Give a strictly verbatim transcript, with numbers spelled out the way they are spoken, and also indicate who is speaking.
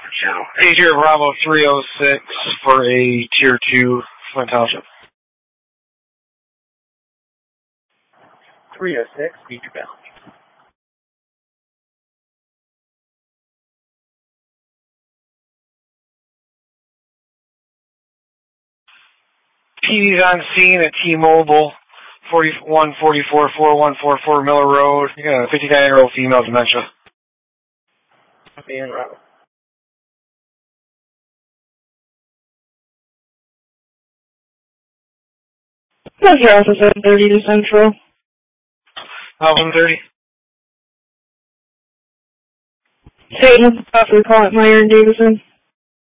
Speaker 1: channel. eight here, Bravo three oh six for a Tier two Flint Township.
Speaker 2: three oh six, speed your bound.
Speaker 1: P D's on scene at T-Mobile, forty-one forty-four, four one four four Miller Road. You got a fifty-nine-year-old female dementia.
Speaker 2: Copy en route.
Speaker 3: That's your office at thirty to Central.
Speaker 1: Uh, one thirty.
Speaker 3: Satan, officer, call it Meyer and Davison.